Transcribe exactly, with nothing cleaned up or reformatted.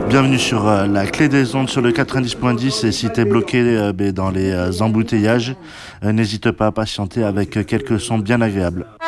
Bienvenue sur euh, la clé des ondes sur le quatre-vingt-dix point dix et si t'es bloqué euh, ben, dans les euh, embouteillages, euh, n'hésite pas à patienter avec euh, quelques sons bien agréables.